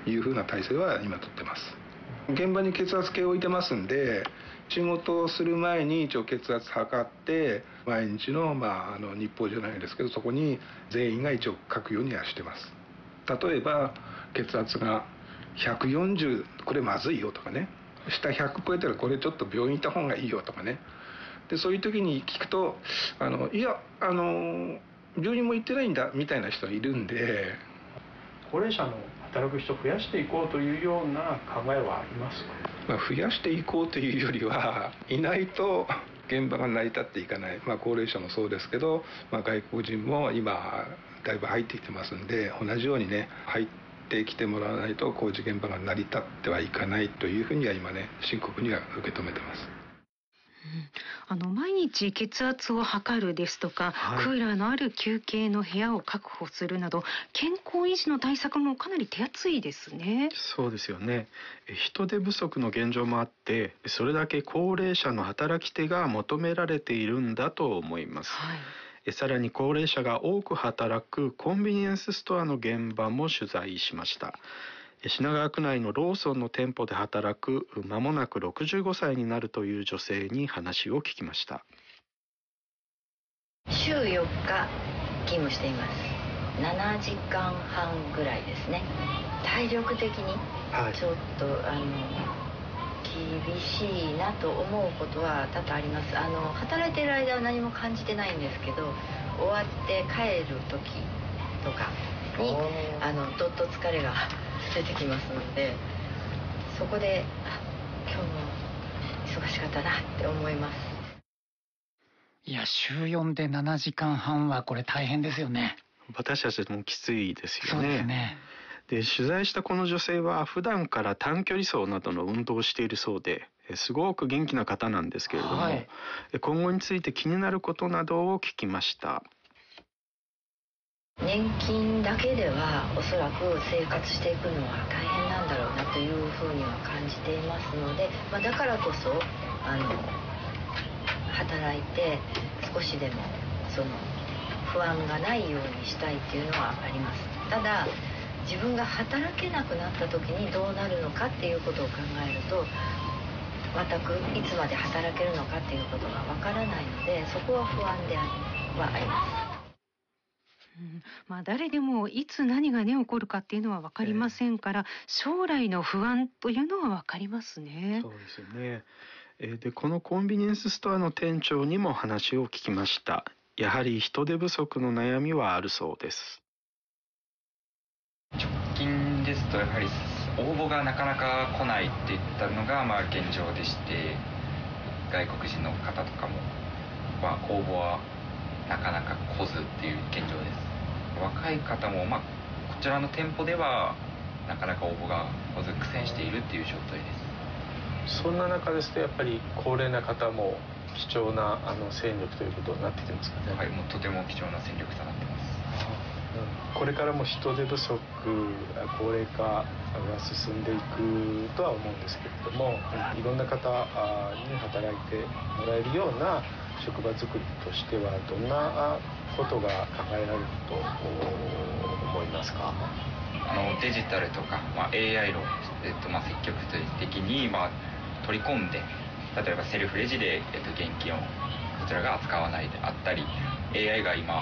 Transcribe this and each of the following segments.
いうふうな体制は今とってます。現場に血圧計を置いてますんで、仕事をする前に一応血圧測って、毎日の、日報じゃないですけど、そこに全員が一応書くようにはしてます。例えば血圧が140、これまずいよとかね、下100超えたらこれちょっと病院行った方がいいよとかね。でそういう時に聞くと、いや病院も行ってないんだみたいな人がいるんで。 高齢者の働く人を増やしていこうというような考えはありますか？ 増やしていこうというよりは、いないと現場が成り立っていかない、高齢者もそうですけど、外国人も今だいぶ入ってきてますんで、同じようにね入ってきてもらわないと工事現場が成り立ってはいかないというふうには今ね深刻には受け止めてます。 毎日血圧を測るですとか、クーラーのある休憩の部屋を確保するなど、健康維持の対策もかなり手厚いですね。 そうですよね。人手不足の現状もあって、それだけ高齢者の働き手が求められているんだと思います。さらに高齢者が多く働くコンビニエンスストアの現場も取材しました。品川区内のローソンの店舗で働く間もなく65歳になるという女性に話を聞きました。 週4日勤務しています。7時間半ぐらいですね。体力的にちょっと、厳しいなと思うことは多々あります。働いている間は何も感じてないんですけど、終わって帰る時とかにどっと疲れが出てきますので、そこで今日も忙しかったなって思います。 いや、週4で7時間半はこれ大変ですよね。 私たちもきついですよね。 そうですね。 で、取材したこの女性は普段から短距離走などの運動をしているそうで、すごく元気な方なんですけれども、今後について気になることなどを聞きました。 年金だけではおそらく生活していくのは大変なんだろうなというふうには感じていますので、だからこそ働いて少しでもその不安がないようにしたいっていうのはあります。ただ自分が働けなくなった時にどうなるのかっていうことを考えると、全くいつまで働けるのかっていうことがわからないので、そこは不安ではあります。 誰でもいつ何が起こるかっていうのは分かりませんから、将来の不安というのは分かりますね。 そうですよね。で、このコンビニエンスストアの店長にも話を聞きました。やはり人手不足の悩みはあるそうです。 直近ですとやはり応募がなかなか来ないっていったのが現状でして、外国人の方とかも、応募はなかなか来ずっていう現状です。若い方も、こちらの店舗ではなかなか応募が来ず苦戦しているっていう状態です。 そんな中ですとやっぱり高齢な方も貴重な戦力ということになってきますかね。 もうとても貴重な戦力となってます。 これからも人手不足、高齢化が進んでいくとは思うんですけれども、いろんな方に働いてもらえるような職場づくりとしてはどんなことが考えられると思いますか？ デジタルとか、AI を、積極的に、取り込んで、例えばセルフレジで、現金をこちらが扱わないであったり、 AI が今、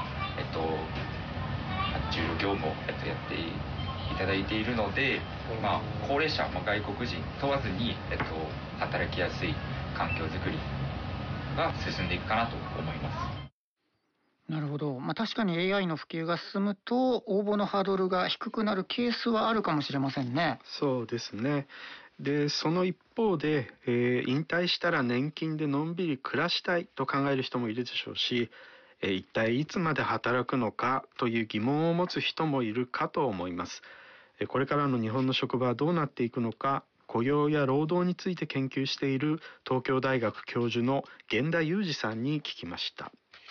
重要業務をやっていただいているので、高齢者、外国人問わずに、働きやすい環境づくりが進んでいくかなと思います。 なるほど。確かに AI の普及が進むと応募のハードルが低くなるケースはあるかもしれませんね。 そうですね。で、その一方で、引退したら年金でのんびり暮らしたいと考える人もいるでしょうし、一体いつまで働くのかという疑問を持つ人もいるかと思います。これからの日本の職場はどうなっていくのか、雇用や労働について研究している東京大学教授の源田裕二さんに聞きました。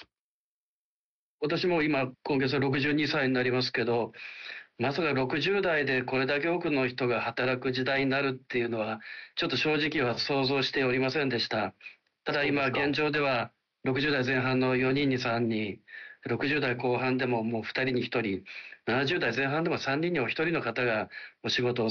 私も今月62歳になりますけど、まさか60代でこれだけ多くの人が働く時代になるっていうのはちょっと正直は想像しておりませんでした。ただ今現状では60代前半の4人に3人、60代後半でももう2人に1人、70代前半でも3人にお1人の方がお仕事を